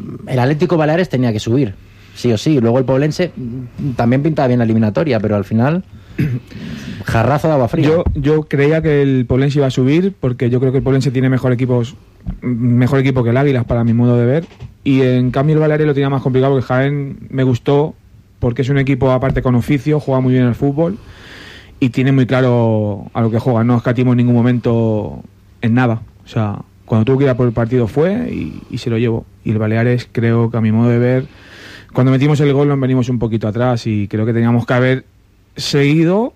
el Atlético Baleares tenía que subir, sí o sí. Luego el Poblense también pintaba bien la eliminatoria, pero al final jarrazo de agua fría. Yo creía que el Poblense iba a subir, porque yo creo que el Poblense tiene mejor equipo que el Águilas, para mi modo de ver, y en cambio el Baleares lo tenía más complicado, porque Jaén me gustó, porque es un equipo aparte con oficio, juega muy bien al fútbol y tiene muy claro a lo que juega, no escatimos en ningún momento en nada. O sea, cuando tuvo que ir a por el partido fue y se lo llevó. Y el Baleares, creo que a mi modo de ver, cuando metimos el gol nos venimos un poquito atrás y creo que teníamos que haber seguido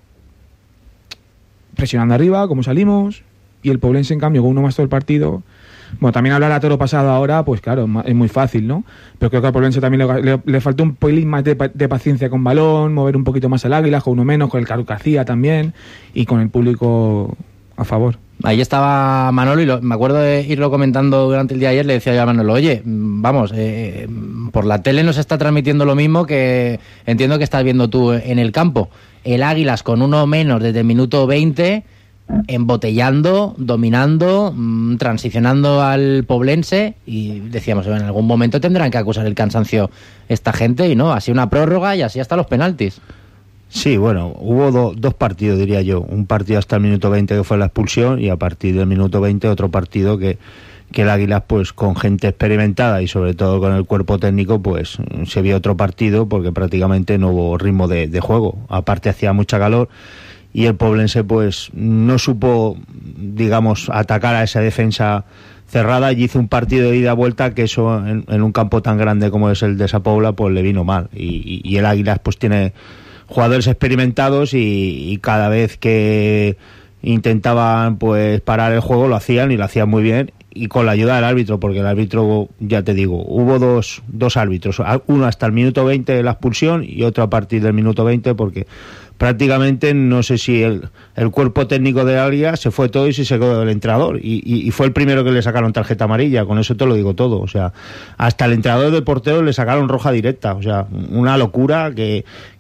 presionando arriba, como salimos, y el Poblense, en cambio, con uno más todo el partido. Bueno, también hablar a toro pasado ahora, pues claro, es muy fácil, ¿no? Pero creo que al Poblense también le faltó un pelín más de paciencia con balón, mover un poquito más el Águila, con uno menos, con el Caru García también, y con el público a favor. Ahí estaba Manolo y me acuerdo de irlo comentando durante el día de ayer. Le decía yo a Manolo, oye, vamos, por la tele nos está transmitiendo lo mismo que entiendo que estás viendo tú en el campo. El Águilas con uno menos desde el minuto 20, embotellando, dominando, transicionando al Poblense, y decíamos, en algún momento tendrán que acusar el cansancio esta gente, y no, así una prórroga y así hasta los penaltis. Sí, bueno, hubo dos partidos, diría yo. Un partido hasta el minuto 20 que fue la expulsión, y a partir del minuto 20 otro partido que el Águilas, pues con gente experimentada y sobre todo con el cuerpo técnico, pues se vio otro partido porque prácticamente no hubo ritmo de juego. Aparte hacía mucha calor y el Poblense pues no supo, digamos, atacar a esa defensa cerrada, y hizo un partido de ida-vuelta que eso en un campo tan grande como es el de Sa Pobla pues le vino mal. Y el Águilas pues tiene jugadores experimentados y cada vez que intentaban pues parar el juego lo hacían, y lo hacían muy bien, y con la ayuda del árbitro, porque el árbitro, ya te digo, hubo dos árbitros, uno hasta el minuto 20 de la expulsión y otro a partir del minuto 20, porque prácticamente no sé si el cuerpo técnico de Águilas se fue todo y se quedó el entrenador, y fue el primero que le sacaron tarjeta amarilla. Con eso te lo digo todo. O sea, hasta el entrenador del portero le sacaron roja directa. O sea, una locura que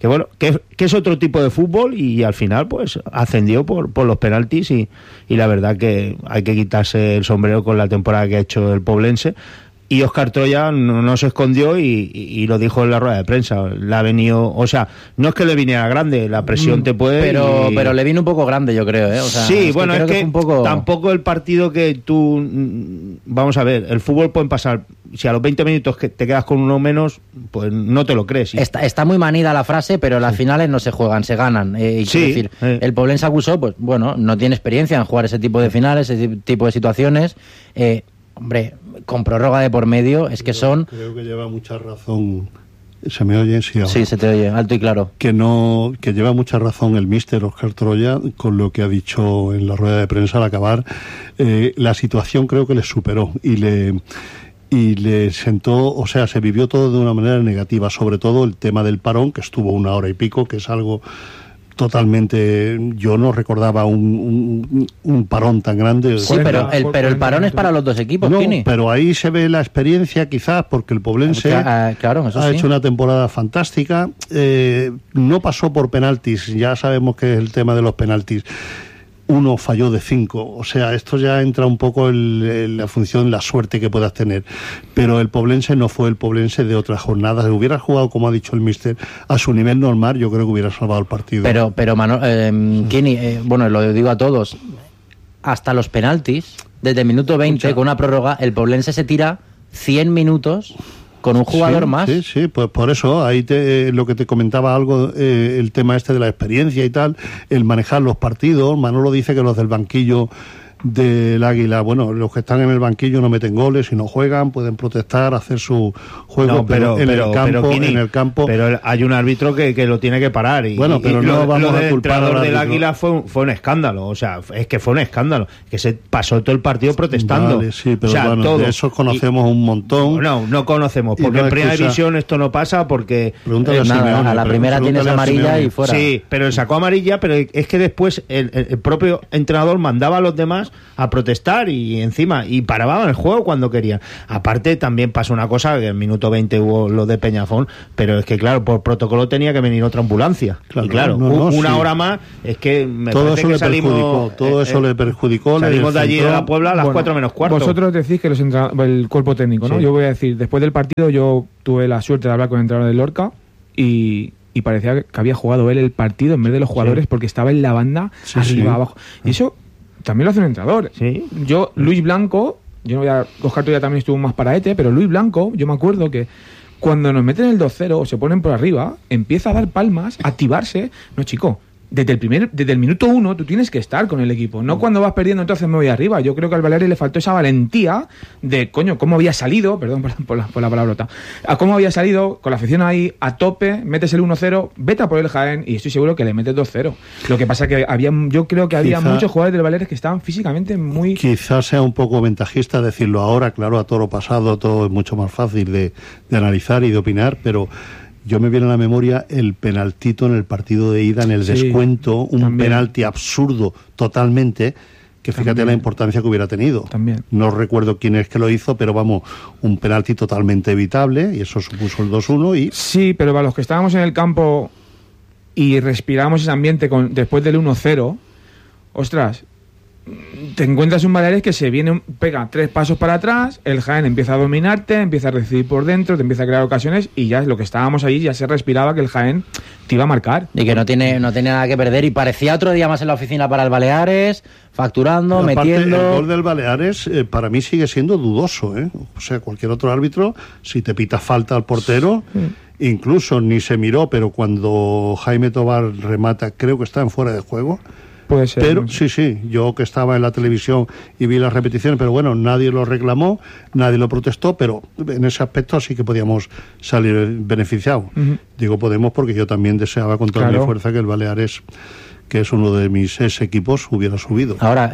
es otro tipo de fútbol, y al final pues ascendió por los penaltis, y la verdad que hay que quitarse el sombrero con la temporada que ha hecho el Poblense. Y Óscar Troya no se escondió y lo dijo en la rueda de prensa. Le ha venido, o sea, no es que le viniera grande, la presión te puede... Pero le vino un poco grande, yo creo, ¿eh? O sea, sí, bueno, es que un poco... tampoco el partido que tú... Vamos a ver, el fútbol pueden pasar... Si a los 20 minutos que te quedas con uno menos, pues no te lo crees. ¿Sí? Está muy manida la frase, pero las finales no se juegan, se ganan. Decir, el Poblense acusó, pues bueno, no tiene experiencia en jugar ese tipo de finales, ese tipo de situaciones. Hombre, con prórroga de por medio, es que son... Creo que lleva mucha razón. ¿Se me oye? Sí, ahora. Sí, se te oye, alto y claro. Que lleva mucha razón el míster Óscar Troya con lo que ha dicho en la rueda de prensa al acabar. La situación creo que le superó y le sentó, o sea, se vivió todo de una manera negativa, sobre todo el tema del parón, que estuvo 1 hora y pico, que es algo... Totalmente, yo no recordaba un parón tan grande. Sí, pero el parón es para los dos equipos, no, Kini. Pero ahí se ve la experiencia, quizás, porque el Poblense claro, eso ha sí. hecho una temporada fantástica. No pasó por penaltis, ya sabemos que es el tema de los penaltis. Uno falló de 5, o sea, esto ya entra un poco en la función, la suerte que puedas tener, pero el Poblense no fue el Poblense de otras jornadas. Si hubiera jugado, como ha dicho el míster, a su nivel normal, yo creo que hubiera salvado el partido. Pero Kini, bueno, lo digo a todos, hasta los penaltis, desde el minuto 20, con una prórroga, el Poblense se tira 100 minutos con un jugador más. Sí, pues por eso, ahí lo que te comentaba algo, el tema este de la experiencia y tal, el manejar los partidos. Manolo dice que los del banquillo del Águila, bueno, los que están en el banquillo no meten goles y no juegan, pueden protestar, hacer su juego, pero en el campo pero hay un árbitro que lo tiene que parar, y bueno, pero no vamos a culpar al árbitro del árbitro. Águila fue un escándalo. O sea, es que fue un escándalo, que se pasó todo el partido protestando. Vale, sí, pero o sea, bueno, todo. de esos conocemos un montón. No conocemos, porque en primera división esto no pasa, porque a la primera tienes amarilla y fuera. Sí, pero sacó amarilla, pero es que después el propio entrenador mandaba a los demás a protestar y encima, y paraban el juego cuando querían. Aparte también pasó una cosa, que en minuto 20 hubo lo de Peñafón, pero es que claro, por protocolo tenía que venir otra ambulancia. Claro, y claro, una hora más, es que me todo parece eso que le salimos... todo eso le perjudicó. Salimos de allí de la Puebla a las 4 menos cuarto. Vosotros decís que el cuerpo técnico, ¿no? Sí. Yo voy a decir, después del partido yo tuve la suerte de hablar con el entrenador del Lorca y parecía que había jugado él el partido en vez de los jugadores porque estaba en la banda, arriba, abajo. Y eso también lo hace un entrenador. Sí. Yo, Luis Blanco, yo no voy a... Oscar ya también estuvo más para ETE, pero Luis Blanco, yo me acuerdo que cuando nos meten el 2-0 o se ponen por arriba, empieza a dar palmas, a activarse. No, chico, desde el minuto 1 tú tienes que estar con el equipo, no cuando vas perdiendo entonces me voy arriba. Yo creo que al Baleares le faltó esa valentía de, coño, cómo había salido, perdón por la palabrota, a cómo había salido con la afición ahí a tope, metes el 1-0, vete a por el Jaén y estoy seguro que le metes 2-0. Lo que pasa que yo creo que había muchos jugadores del Baleares que estaban físicamente muy... Quizás sea un poco ventajista decirlo ahora, claro, a toro pasado todo es mucho más fácil de analizar y de opinar, pero... Yo me viene a la memoria el penaltito en el partido de ida, en el descuento, un penalti absurdo totalmente, que fíjate la importancia que hubiera tenido. También. No recuerdo quién es que lo hizo, pero vamos, un penalti totalmente evitable, y eso supuso el 2-1 y... Sí, pero para los que estábamos en el campo y respiramos ese ambiente después del 1-0, ostras... Te encuentras un Baleares que pega 3 pasos para atrás, el Jaén empieza a dominarte, empieza a recibir por dentro, te empieza a crear ocasiones y ya es lo que estábamos allí, ya se respiraba que el Jaén te iba a marcar. Y que no tiene nada que perder y parecía otro día más en la oficina para el Baleares, facturando, aparte, metiendo... El gol del Baleares para mí sigue siendo dudoso, ¿eh? O sea, cualquier otro árbitro, si te pita falta al portero... Incluso ni se miró, pero cuando Jaime Tobar remata, creo que está en fuera de juego. Puede ser. Pero no sé. sí, yo que estaba en la televisión y vi las repeticiones, pero bueno, nadie lo reclamó, nadie lo protestó, pero en ese aspecto sí que podíamos salir beneficiados. Digo podemos porque yo también deseaba con toda mi fuerza que el Baleares, que es uno de mis equipos, hubiera subido. Ahora,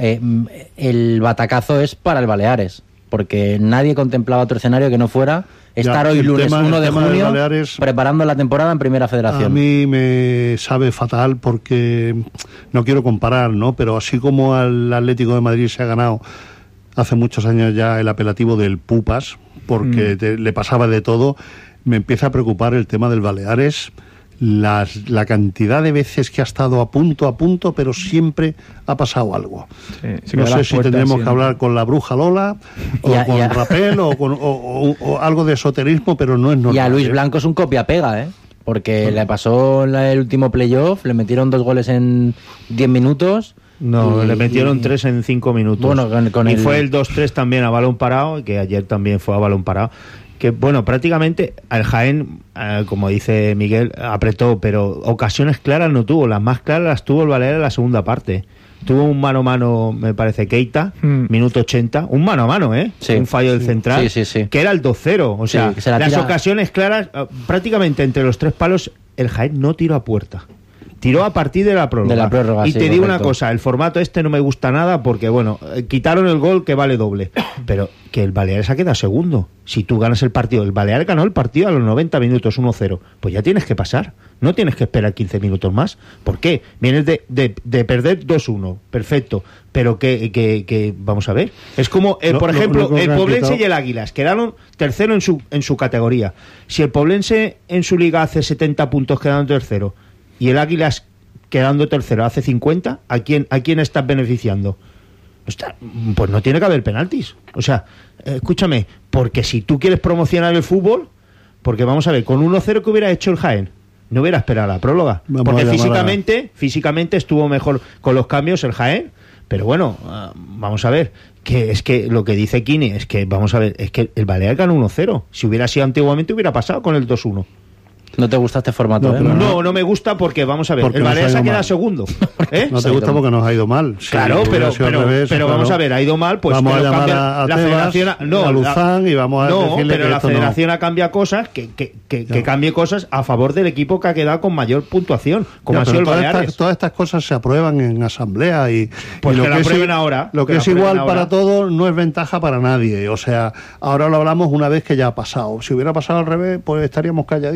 el batacazo es para el Baleares, porque nadie contemplaba otro escenario que no fuera estar hoy lunes 1 de junio Baleares, preparando la temporada en Primera Federación. A mí me sabe fatal porque no quiero comparar, ¿no? Pero así como al Atlético de Madrid se ha ganado hace muchos años ya el apelativo del Pupas, porque le pasaba de todo, me empieza a preocupar el tema del Baleares. La cantidad de veces que ha estado a punto, pero siempre ha pasado algo. Sí, no sé si tendremos que hablar con la bruja Lola, o con Rapel, o algo de esoterismo, pero no es normal. Y a Luis Blanco es un copia-pega, porque le pasó el último playoff, le metieron 2 goles en 10 minutos... No, le metieron 3 en 5 minutos. Bueno, y fue el 2-3 también a balón parado, que ayer también fue a balón parado. Que bueno, prácticamente al Jaén, como dice Miguel, apretó, pero ocasiones claras no tuvo. Las más claras las tuvo el Baleares en la segunda parte. Tuvo un mano a mano, me parece, Keita, minuto 80. Un mano a mano, Sí, un fallo del central, que era el 2-0. O sea, las ocasiones claras, prácticamente entre los 3 palos, el Jaén no tiró a puerta. Tiró a partir de la prórroga. Y te digo una cosa, el formato no me gusta nada porque, bueno, quitaron el gol que vale doble. Pero que el Baleares ha quedado segundo. Si tú ganas el partido, el Baleares ganó el partido a los 90 minutos, 1-0. Pues ya tienes que pasar. No tienes que esperar 15 minutos más. ¿Por qué? Vienes de perder 2-1. Perfecto. Pero que vamos a ver. Es como, por ejemplo, el Poblense y el Águilas quedaron tercero en su categoría. Si el Poblense en su liga hace 70 puntos quedando tercero y el Águilas quedando tercero hace 50, ¿a quién estás beneficiando? Pues no tiene que haber penaltis. O sea, escúchame, porque si tú quieres promocionar el fútbol, porque vamos a ver, con 1-0 que hubiera hecho el Jaén, no hubiera esperado la próloga. Porque físicamente estuvo mejor con los cambios el Jaén, pero bueno, vamos a ver, que es que lo que dice Kini es que, vamos a ver, es que el Baleares ganó 1-0. Si hubiera sido antiguamente hubiera pasado con el 2-1. ¿No te gusta este formato? No me gusta porque, vamos a ver, el Baleares ha quedado segundo. No te gusta porque nos ha ido mal. Claro, pero vamos a ver, ha ido mal, pues vamos a llamar a la federación, a Luzán y vamos a decirle pero que la federación ha cambiado cosas, que cambie cosas a favor del equipo que ha quedado con mayor puntuación, como ha sido el Baleares. Todas estas cosas se aprueban en asamblea y pues lo que la aprueben ahora. Lo que es igual para todos no es ventaja para nadie. O sea, ahora lo hablamos una vez que ya ha pasado. Si hubiera pasado al revés, pues estaríamos calladitos y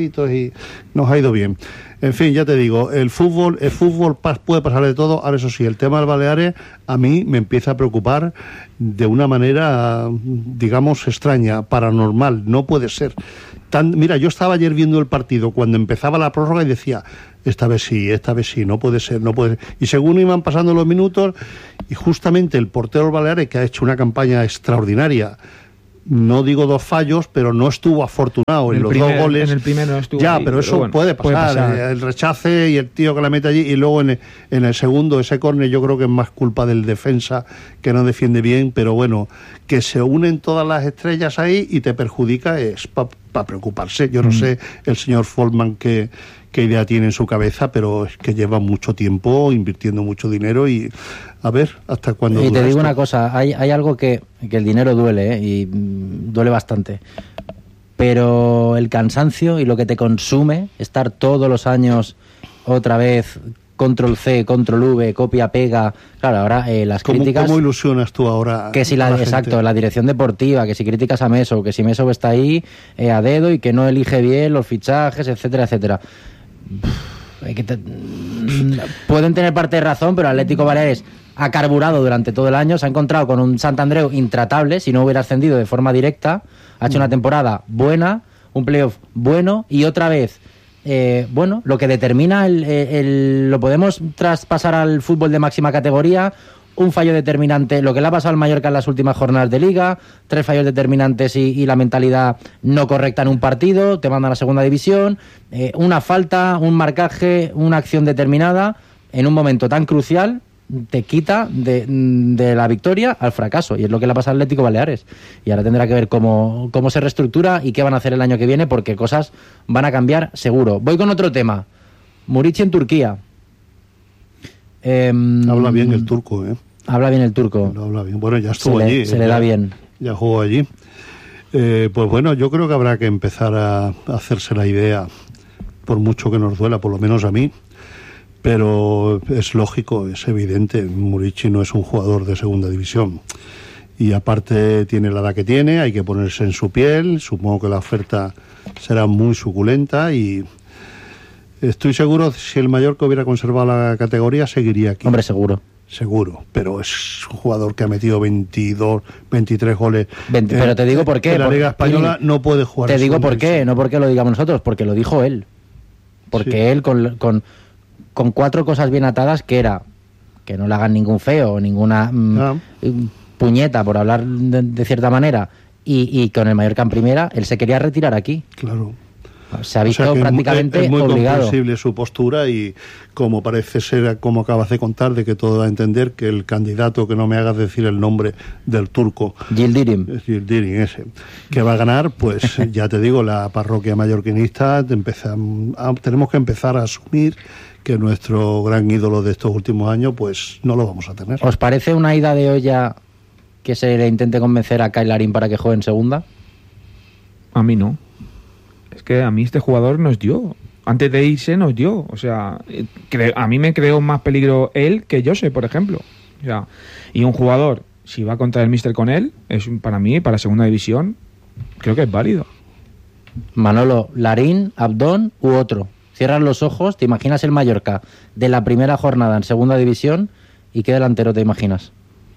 y nos ha ido bien. En fin, ya te digo, el fútbol puede pasar de todo. Ahora, eso sí, el tema del Baleares a mí me empieza a preocupar de una manera, digamos, extraña, paranormal. No puede ser. Mira, yo estaba ayer viendo el partido cuando empezaba la prórroga y decía, esta vez sí, no puede ser. Y según iban pasando los minutos, y justamente el portero del Baleares, que ha hecho una campaña extraordinaria, no digo 2 fallos, pero no estuvo afortunado en los 2 goles. En el primero no estuvo. Ya, ahí, pero eso bueno, puede pasar. El rechace y el tío que la mete allí, y luego en el segundo, ese córner, yo creo que es más culpa del defensa, que no defiende bien, pero bueno, que se unen todas las estrellas ahí y te perjudica, es para preocuparse. Yo no sé el señor Folman qué idea tiene en su cabeza, pero es que lleva mucho tiempo invirtiendo mucho dinero y a ver hasta cuándo. Y te digo una cosa, hay algo que el dinero duele, y duele bastante, pero el cansancio y lo que te consume, estar todos los años otra vez control C, control V, copia, pega, claro, ahora las críticas... ¿Cómo ilusionas tú ahora? Que si exacto, la dirección deportiva, que si críticas a Meso, que si Meso está ahí a dedo y que no elige bien los fichajes, etcétera, etcétera. Pueden tener parte de razón, pero el Atlético Baleares ha carburado durante todo el año, se ha encontrado con un Santandreu intratable si no hubiera ascendido de forma directa, ha hecho una temporada buena, un playoff bueno, y otra vez bueno, lo que determina lo podemos traspasar al fútbol de máxima categoría. Un fallo determinante, lo que le ha pasado al Mallorca en las últimas jornadas de Liga, 3 fallos determinantes y la mentalidad no correcta en un partido, te mandan a la segunda división, una falta, un marcaje, una acción determinada, en un momento tan crucial, te quita de la victoria al fracaso, y es lo que le ha pasado al Atlético Baleares. Y ahora tendrá que ver cómo se reestructura y qué van a hacer el año que viene, porque cosas van a cambiar seguro. Voy con otro tema. Murici en Turquía. Habla bien el turco, ¿eh? Habla bien el turco. Lo habla bien. Bueno, ya estuvo allí. Se le da bien. Ya jugó allí. Pues bueno, yo creo que habrá que empezar a hacerse la idea, por mucho que nos duela, por lo menos a mí. Pero es lógico, es evidente. Murici no es un jugador de segunda división. Y aparte tiene la edad que tiene, hay que ponerse en su piel. Supongo que la oferta será muy suculenta y... Estoy seguro, si el Mallorca hubiera conservado la categoría, seguiría aquí. Hombre, seguro. Seguro, pero es un jugador que ha metido 22, 23 goles. Pero te digo por qué. En la Liga Española no puede jugar. Te digo por qué, no porque lo digamos nosotros, porque lo dijo él. Porque sí. Él con 4 cosas bien atadas, que era que no le hagan ningún feo, ninguna puñeta, por hablar de cierta manera, y con el Mallorca en primera, él se quería retirar aquí. Claro. Se ha visto prácticamente es muy obligado. comprensible su postura, y como parece ser, como acabas de contar, de que todo da a entender que el candidato, que no me hagas decir el nombre del turco, Yildirim ese, que va a ganar, pues ya te digo, la parroquia mallorquinista tenemos que empezar a asumir que nuestro gran ídolo de estos últimos años, pues no lo vamos a tener. ¿Os parece una ida de olla que se le intente convencer a Kyle Larín para que juegue en segunda? A mí no. Es que a mí este jugador nos dio. Antes de irse nos dio. O sea, a mí me creó más peligro él que Jose, por ejemplo. O sea, y un jugador, si va contra el míster con él, para mí, para segunda división, creo que es válido. Manolo, Larín, Abdón u otro. Cierras los ojos, te imaginas el Mallorca de la primera jornada en segunda división, y ¿qué delantero te imaginas?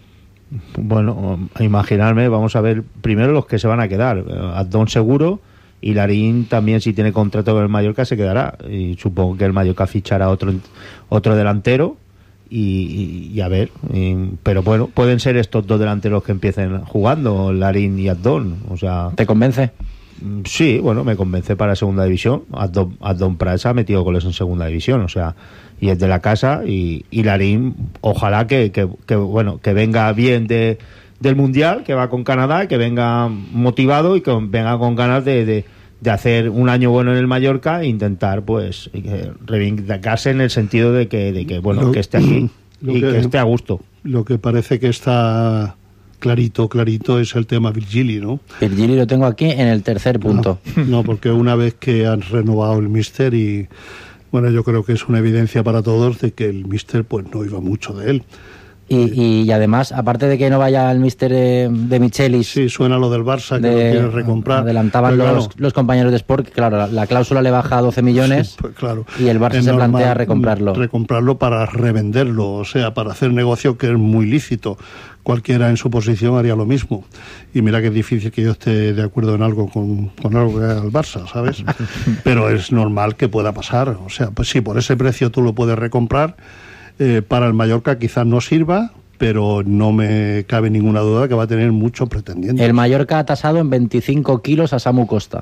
Bueno, a imaginarme, vamos a ver primero los que se van a quedar. Abdón seguro. Y Larín también, si tiene contrato con el Mallorca, se quedará. Y supongo que el Mallorca fichará otro delantero. Y a ver. Pero bueno, pueden ser estos 2 delanteros que empiecen jugando, Larín y Abdón. O sea, ¿te convence? Sí, bueno, me convence para segunda división. Abdón Prats ha metido goles en segunda división, o sea, y es de la casa. Y Larín, ojalá que venga bien del Mundial, que va con Canadá, que venga motivado y que venga con ganas de hacer un año bueno en el Mallorca e intentar, pues, reivindicarse en el sentido de que bueno, que esté aquí y que esté a gusto. Lo que parece que está clarito es el tema Virgili, ¿no? Virgili lo tengo aquí en el tercer punto. No, porque una vez que han renovado el míster, y bueno, yo creo que es una evidencia para todos de que el míster pues no iba mucho de él. Y además, aparte de que no vaya el míster de Michelis... Sí, suena lo del Barça, que lo quiere recomprar. Adelantaban los compañeros de Sport, que claro, la cláusula le baja a 12 millones, sí, pues claro, y el Barça se plantea recomprarlo. Recomprarlo para revenderlo, o sea, para hacer negocio, que es muy lícito. Cualquiera en su posición haría lo mismo. Y mira que es difícil que yo esté de acuerdo en algo con algo que haga el Barça, ¿sabes? Pero es normal que pueda pasar. O sea, pues sí, por ese precio tú lo puedes recomprar. Para el Mallorca quizás no sirva, pero no me cabe ninguna duda que va a tener muchos pretendientes. El Mallorca ha tasado en 25 kilos a Samu Costa,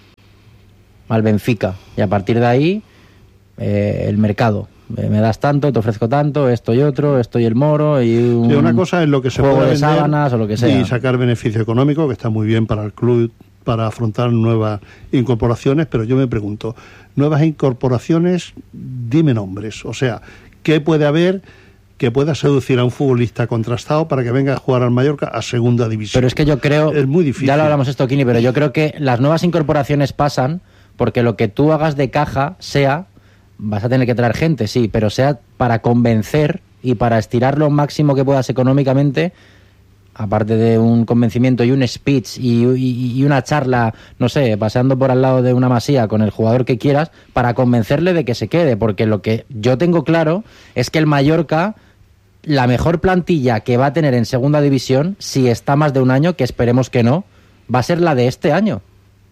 al Benfica, y a partir de ahí el mercado. Me das tanto, te ofrezco tanto, esto y otro, esto y el Moro, y una cosa es lo que se juego puede de vender sábanas o lo que sea, y sacar beneficio económico, que está muy bien para el club, para afrontar nuevas incorporaciones, pero yo me pregunto, nuevas incorporaciones, dime nombres, o sea, ¿qué puede haber que pueda seducir a un futbolista contrastado para que venga a jugar al Mallorca a segunda división? Pero es que yo creo, es muy difícil. Ya lo hablamos esto, Kini, pero yo creo que las nuevas incorporaciones pasan porque lo que tú hagas de caja vas a tener que traer gente, sí, pero sea para convencer y para estirar lo máximo que puedas económicamente, aparte de un convencimiento y un speech y una charla, no sé, paseando por al lado de una masía con el jugador que quieras, para convencerle de que se quede, porque lo que yo tengo claro es que el Mallorca, la mejor plantilla que va a tener en segunda división, si está más de un año, que esperemos que no, va a ser la de este año.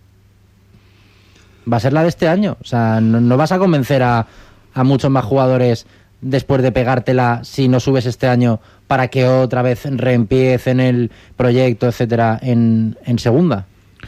Va a ser la de este año. O sea, no vas a convencer a muchos más jugadores después de pegártela si no subes este año para que otra vez reempiecen el proyecto, etcétera, en segunda.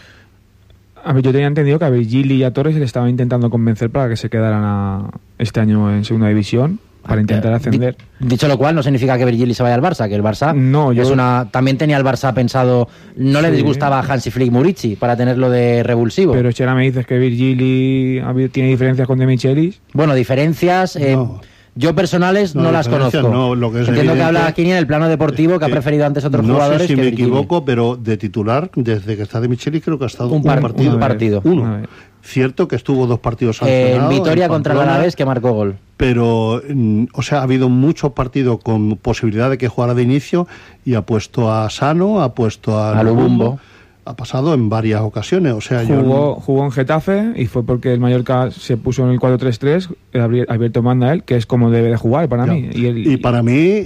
A ver, yo tenía entendido que a Virgili y a Torres se le estaban intentando convencer para que se quedaran este año en segunda división, para intentar ascender. Dicho lo cual, no significa que Virgili se vaya al Barça, que el Barça también tenía el Barça pensado, no le disgustaba a Hansi Flick Murici para tenerlo de revulsivo. Pero si ahora me dices que Virgili tiene diferencias con De Michelis. Bueno, diferencias... Yo personales no las conozco. Lo que es entiendo que habla aquí en el plano deportivo, que ha preferido antes otros jugadores. No sé si que me Virgili. equivoco, pero de titular, desde que está De Michelis, creo que ha estado un partido. Uno. Cierto que estuvo 2 partidos sancionados. Vitoria contra el Alavés, que marcó gol. Pero, o sea, ha habido muchos partidos con posibilidad de que jugara de inicio y ha puesto a Sano, ha puesto a Lubumbo. Ha pasado en varias ocasiones, o sea, jugó en Getafe y fue porque el Mallorca se puso en el 4-3-3, Alberto manda él, que es como debe de jugar para mí. Y para mí,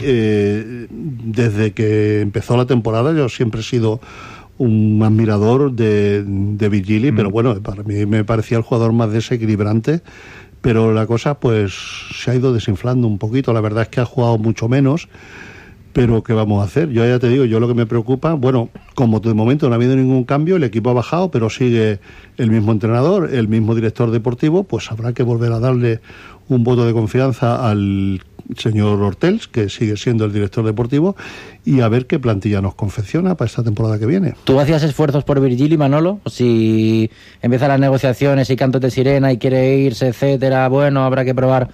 desde que empezó la temporada, yo siempre he sido un admirador de Virgili, pero bueno, para mí me parecía el jugador más desequilibrante, pero la cosa pues se ha ido desinflando un poquito. La verdad es que ha jugado mucho menos. Pero ¿qué vamos a hacer? Yo ya te digo, yo lo que me preocupa, bueno, como de momento no ha habido ningún cambio, el equipo ha bajado, pero sigue el mismo entrenador, el mismo director deportivo, pues habrá que volver a darle un voto de confianza al señor Hortels, que sigue siendo el director deportivo, y a ver qué plantilla nos confecciona para esta temporada que viene. ¿Tú hacías esfuerzos por Virgili, Manolo? Si empiezan las negociaciones y cantos de sirena y quiere irse, etcétera, bueno, habrá que probar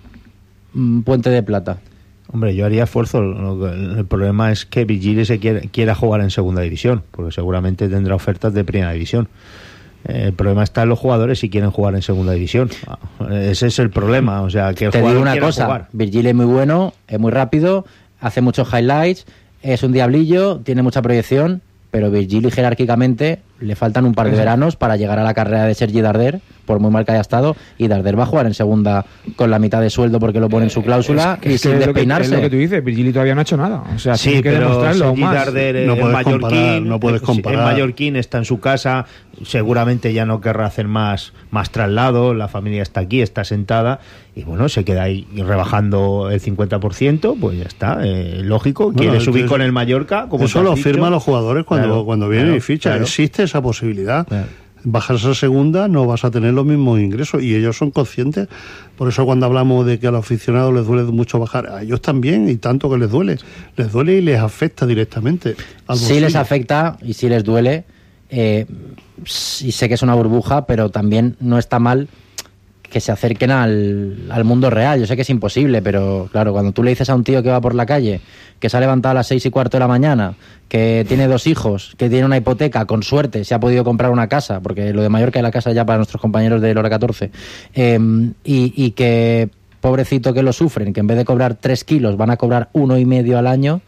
Puente de Plata. Hombre, yo haría esfuerzo. El problema es que Virgili quiera jugar en segunda división, porque seguramente tendrá ofertas de primera división. El problema está en los jugadores si quieren jugar en segunda división. Ese es el problema. O sea, que el te jugador digo una cosa, jugar. Virgili es muy bueno, es muy rápido, hace muchos highlights, es un diablillo, tiene mucha proyección, pero Virgili jerárquicamente le faltan un par de veranos para llegar a la carrera de Sergi Darder, por muy mal que haya estado, y Darder va a jugar en segunda con la mitad de sueldo porque lo pone en su cláusula y sin despeinarse. Es lo que tú dices, Virgili todavía no ha hecho nada. O sea, sí, que demostrarlo Sergi más. Darder no puedes comparar. En Mallorquín está en su casa, seguramente ya no querrá hacer más traslado, la familia está aquí, está sentada, y bueno, se queda ahí rebajando el 50%, pues ya está, lógico, quiere subir con el Mallorca. Como eso lo firman los jugadores cuando vienen y fichan. Claro. Existe esa posibilidad. Claro. Bajarse a segunda no vas a tener los mismos ingresos y ellos son conscientes. Por eso cuando hablamos de que a los aficionados les duele mucho bajar, a ellos también, y tanto que les duele y les afecta directamente. Sí les afecta y sí les duele, y sé que es una burbuja, pero también no está mal que se acerquen al mundo real. Yo sé que es imposible, pero claro, cuando tú le dices a un tío que va por la calle, que se ha levantado a las 6:15 de la mañana, que tiene 2 hijos, que tiene una hipoteca, con suerte se ha podido comprar una casa, porque lo de Mallorca es la casa ya para nuestros compañeros de Lora 14, y que pobrecito que lo sufren, que en vez de cobrar 3 kilos van a cobrar 1,5 al año,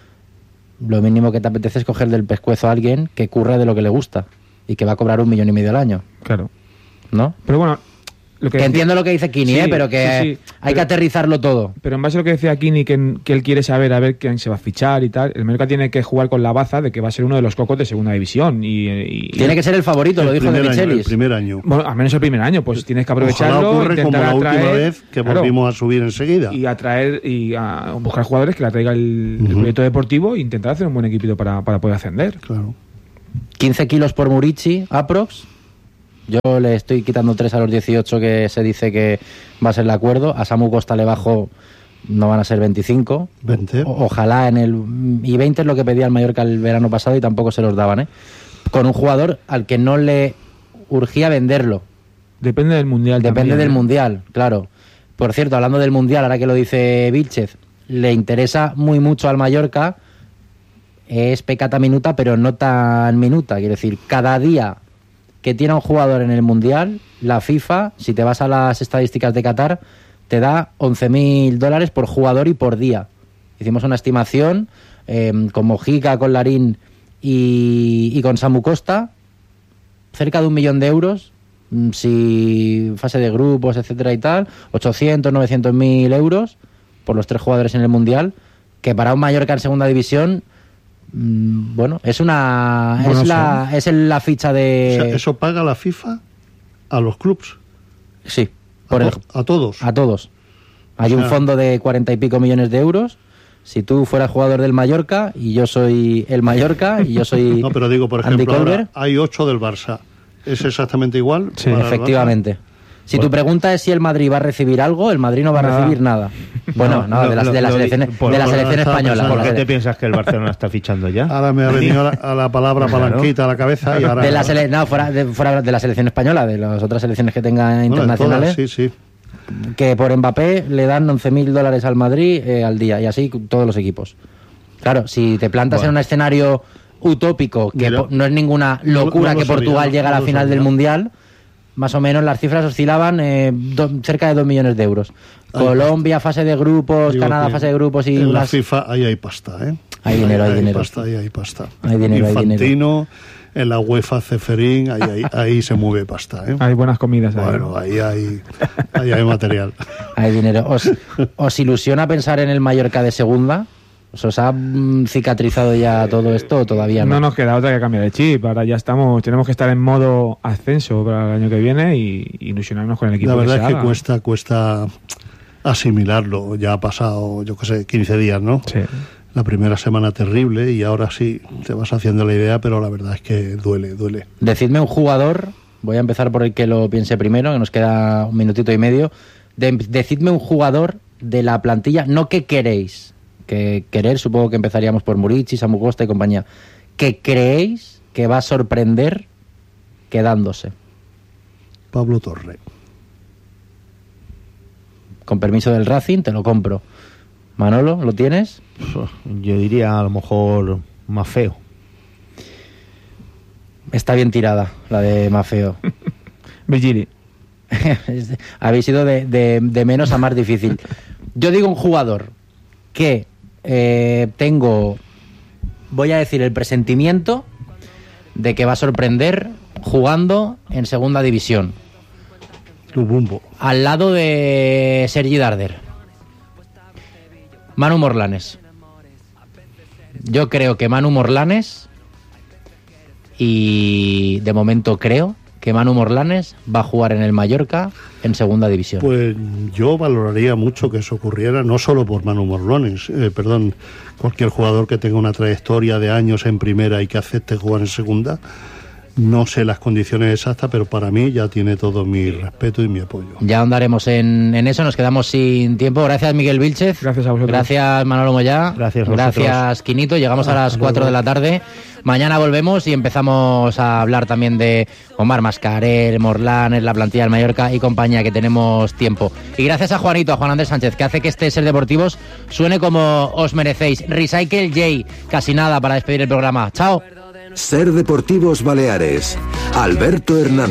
lo mínimo que te apetece es coger del pescuezo a alguien que curra de lo que le gusta y que va a cobrar 1,5 millones al año. Claro. ¿No? Pero bueno, lo que entiendo lo que dice Kini, sí, pero que hay que aterrizarlo todo. Pero en base a lo que decía Kini, que él quiere saber a ver quién se va a fichar y tal, el Mallorca tiene que jugar con la baza de que va a ser uno de los cocos de segunda división. Y tiene que ser el favorito, lo dijo de Michelis. El primer año. Bueno, al menos el primer año, pues tienes que aprovecharlo. Ojalá ocurre como la última vez que claro, volvimos a subir enseguida. Y atraer y a buscar jugadores que le atraiga el proyecto deportivo e intentar hacer un buen equipito para poder ascender. Claro. 15 kilos por Murici, aprox. Yo le estoy quitando 3 a los 18 que se dice que va a ser el acuerdo. A Samu Costa le bajo, no van a ser 25. 20. Ojalá y 20 es lo que pedía el Mallorca el verano pasado y tampoco se los daban, ¿eh? Con un jugador al que no le urgía venderlo. Depende del Mundial. Depende también, del Mundial, claro. Por cierto, hablando del Mundial, ahora que lo dice Vilchez, le interesa muy mucho al Mallorca. Es pecata minuta, pero no tan minuta. Quiero decir, cada día que tiene un jugador en el Mundial, la FIFA, si te vas a las estadísticas de Qatar, te da $11.000 por jugador y por día. Hicimos una estimación con Mojica, con Larín y con Samu Costa, cerca de 1 millón de euros, si fase de grupos, etcétera y tal, 800, 900.000 euros por los 3 jugadores en el Mundial, que para un Mallorca en segunda división, bueno, es la ficha de... O sea, ¿eso paga la FIFA a los clubs? Sí. A todos. A todos. Hay un fondo de 40 y pico millones de euros. Si tú fueras jugador del Mallorca y yo soy el Mallorca y yo soy... No, pero digo, por Andy ejemplo, Colbert, ahora hay 8 del Barça. ¿Es exactamente igual? Sí, efectivamente. Si tu pregunta es si el Madrid va a recibir algo, el Madrid no va a recibir nada. Bueno, no, de la selección española. ¿Por qué te piensas que el Barcelona está fichando ya? Ahora me ha venido a la palabra palanquita a la cabeza y ahora... fuera de la selección española, de las otras selecciones que tenga internacionales. Todas, sí. Que por Mbappé le dan $11.000 al Madrid al día, y así todos los equipos. Claro, si te plantas en un escenario utópico, que no es ninguna locura que Portugal llegue a la final del Mundial, más o menos las cifras oscilaban cerca de 2 millones de euros. Colombia, fase de grupos, Canadá, fase de grupos y... En la FIFA ahí hay pasta, ¿eh? Hay dinero. Hay pasta. Infantino, en la UEFA Ceferín, ahí se mueve pasta, ¿eh? Hay buenas comidas. Bueno, ahí hay material. Hay dinero. ¿Os ilusiona pensar en el Mallorca de segunda? ¿Os ha cicatrizado ya todo esto o todavía no? No nos queda otra que cambiar de chip. Ahora ya tenemos que estar en modo ascenso para el año que viene y ilusionarnos con el equipo. La verdad es que cuesta asimilarlo. Ya ha pasado, 15 días, ¿no? Sí. La primera semana terrible y ahora sí te vas haciendo la idea, pero la verdad es que duele. Decidme un jugador, voy a empezar por el que lo piense primero, que nos queda 1 minutito y medio. Decidme un jugador de la plantilla, no que queréis, que querer, supongo que empezaríamos por Murici, Samu Costa y compañía, que creéis que va a sorprender quedándose. Pablo Torre. Con permiso del Racing, te lo compro. Manolo, ¿lo tienes? Yo diría a lo mejor Maffeo. Está bien tirada la de Maffeo. Virgili. Habéis ido de menos a más difícil. Yo digo un jugador que tengo, voy a decir, el presentimiento de que va a sorprender jugando en segunda división. Lubumbo. Al lado de Sergi Darder. Manu Morlanes. Yo creo que Manu Morlanes, y de momento creo que Manu Morlanes va a jugar en el Mallorca en segunda división. Pues yo valoraría mucho que eso ocurriera, no solo por Manu Morlanes, cualquier jugador que tenga una trayectoria de años en primera y que acepte jugar en segunda. No sé las condiciones exactas, pero para mí ya tiene todo mi respeto y mi apoyo. Ya andaremos en eso, nos quedamos sin tiempo. Gracias, Miguel Vilchez. Gracias a vosotros. Gracias, Manolo Moyá. Gracias, Quinito. Llegamos a las 4 de la tarde. Mañana volvemos y empezamos a hablar también de Omar Mascarell, Morlanes, la plantilla del Mallorca y compañía, que tenemos tiempo. Y gracias a Juanito, a Juan Andrés Sánchez, que hace que este Ser Deportivos suene como os merecéis. Recycle J, casi nada para despedir el programa. Chao. Ser Deportivos Baleares. Alberto Hernández.